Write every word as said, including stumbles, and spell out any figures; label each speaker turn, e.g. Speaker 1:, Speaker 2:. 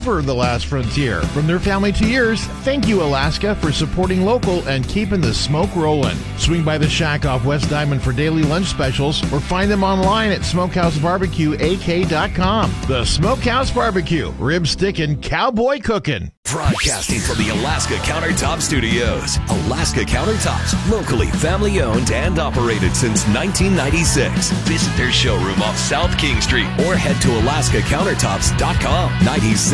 Speaker 1: For the last frontier. From their family to yours, thank you, Alaska, for supporting local and keeping the smoke rolling. Swing by the shack off West Diamond for daily lunch specials or find them online at smokehouse barbecue a k dot com. The Smokehouse Barbecue, rib stickin', cowboy cooking.
Speaker 2: Broadcasting from the Alaska Countertop Studios. Alaska Countertops, locally family owned and operated since nineteen ninety-six. Visit their showroom off South King Street or head to alaska countertops dot com. ninety-seven